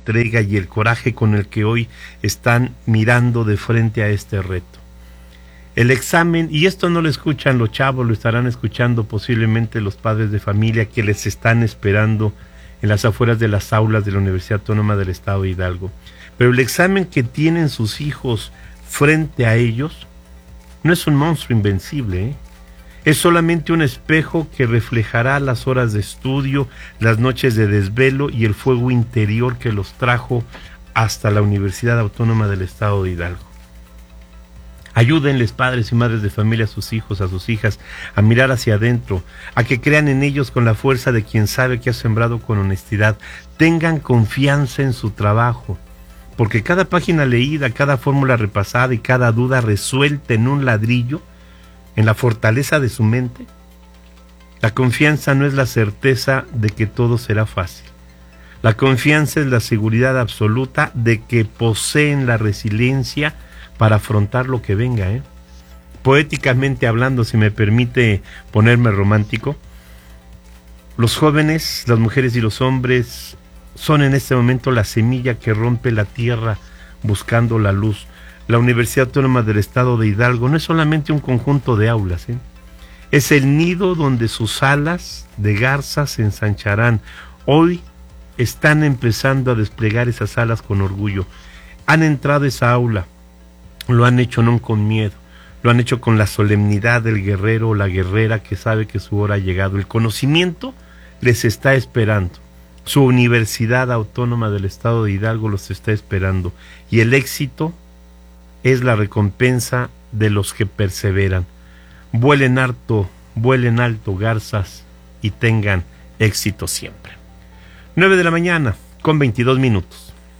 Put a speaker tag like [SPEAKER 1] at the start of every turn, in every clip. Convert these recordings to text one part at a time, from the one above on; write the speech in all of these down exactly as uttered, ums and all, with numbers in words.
[SPEAKER 1] entrega y el coraje con el que hoy están mirando de frente a este reto. El examen, y esto no lo escuchan los chavos, lo estarán escuchando posiblemente los padres de familia que les están esperando en las afueras de las aulas de la Universidad Autónoma del Estado de Hidalgo. Pero el examen que tienen sus hijos frente a ellos no es un monstruo invencible, ¿eh? Es solamente un espejo que reflejará las horas de estudio, las noches de desvelo y el fuego interior que los trajo hasta la Universidad Autónoma del Estado de Hidalgo. Ayúdenles, padres y madres de familia, a sus hijos, a sus hijas, a mirar hacia adentro, a que crean en ellos con la fuerza de quien sabe que ha sembrado con honestidad. Tengan confianza en su trabajo, porque cada página leída, cada fórmula repasada y cada duda resuelta en un ladrillo, en la fortaleza de su mente, la confianza no es la certeza de que todo será fácil. La confianza es la seguridad absoluta de que poseen la resiliencia para afrontar lo que venga, ¿eh? Poéticamente hablando, si me permite ponerme romántico, los jóvenes, las mujeres y los hombres son en este momento la semilla que rompe la tierra buscando la luz. La Universidad Autónoma del Estado de Hidalgo no es solamente un conjunto de aulas, ¿eh? Es el nido donde sus alas de garza se ensancharán. Hoy están empezando a desplegar esas alas con orgullo. Han entrado a esa aula. Lo han hecho no con miedo, lo han hecho con la solemnidad del guerrero o la guerrera que sabe que su hora ha llegado. El conocimiento les está esperando. Su Universidad Autónoma del Estado de Hidalgo los está esperando. Y el éxito es la recompensa de los que perseveran. Vuelen alto, vuelen alto, garzas, y tengan éxito siempre. nueve de la mañana, con veintidós minutos.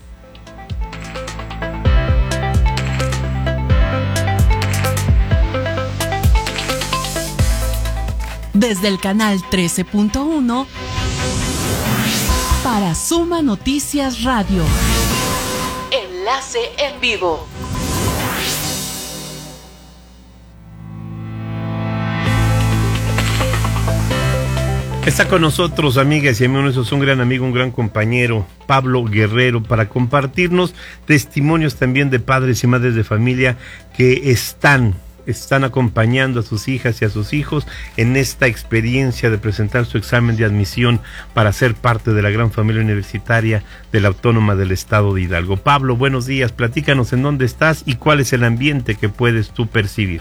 [SPEAKER 2] Desde el canal trece punto uno para Suma Noticias Radio. Enlace en vivo.
[SPEAKER 1] Está con nosotros, amigas y amigos, es un gran amigo, un gran compañero, Pablo Guerrero, para compartirnos testimonios también de padres y madres de familia que están están acompañando a sus hijas y a sus hijos en esta experiencia de presentar su examen de admisión para ser parte de la gran familia universitaria de la Autónoma del Estado de Hidalgo. Pablo, buenos días, platícanos en dónde estás y cuál es el ambiente que puedes tú percibir.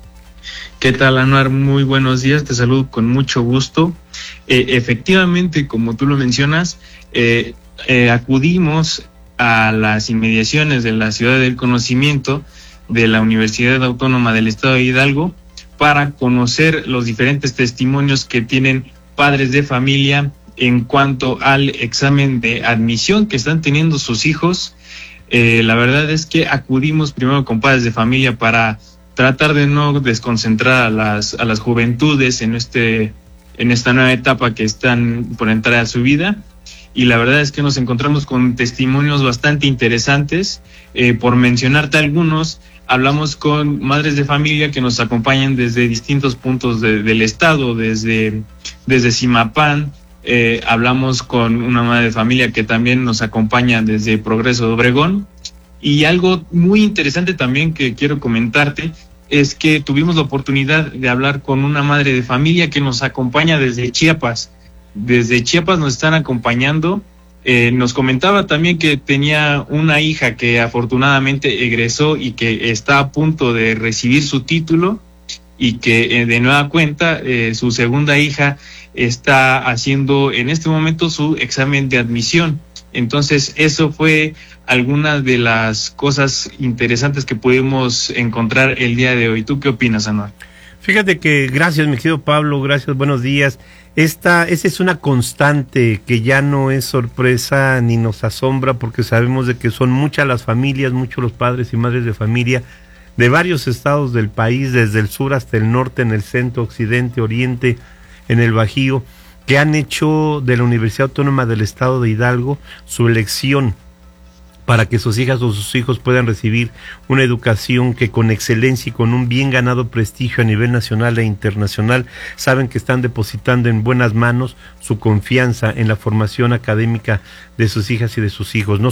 [SPEAKER 3] ¿Qué tal, Anuar? Muy buenos días, te saludo con mucho gusto. Eh, efectivamente, como tú lo mencionas, eh, eh, acudimos a las inmediaciones de la Ciudad del Conocimiento de la Universidad Autónoma del Estado de Hidalgo para conocer los diferentes testimonios que tienen padres de familia en cuanto al examen de admisión que están teniendo sus hijos. Eh, la verdad es que acudimos primero con padres de familia para tratar de no desconcentrar a las, a las juventudes en, este, en esta nueva etapa que están por entrar a su vida. Y la verdad es que nos encontramos con testimonios bastante interesantes. Eh, por mencionarte algunos, hablamos con madres de familia que nos acompañan desde distintos puntos de, del estado, desde, desde Zimapán. Eh, hablamos con una madre de familia que también nos acompaña desde Progreso de Obregón. Y algo muy interesante también que quiero comentarte es que tuvimos la oportunidad de hablar con una madre de familia que nos acompaña desde Chiapas. Desde Chiapas nos están acompañando. Eh, nos comentaba también que tenía una hija que afortunadamente egresó y que está a punto de recibir su título y que eh, de nueva cuenta eh, su segunda hija está haciendo en este momento su examen de admisión. Entonces eso fue algunas de las cosas interesantes que pudimos encontrar el día de hoy. ¿Tú qué opinas, Anuar?
[SPEAKER 1] Fíjate que, gracias mi querido Pablo, gracias, buenos días. Esta, esa es una constante que ya no es sorpresa ni nos asombra, porque sabemos de que son muchas las familias, muchos los padres y madres de familia de varios estados del país, desde el sur hasta el norte, en el centro, occidente, oriente, en el Bajío, que han hecho de la Universidad Autónoma del Estado de Hidalgo su elección para que sus hijas o sus hijos puedan recibir una educación que con excelencia y con un bien ganado prestigio a nivel nacional e internacional, saben que están depositando en buenas manos su confianza en la formación académica de sus hijas y de sus hijos. No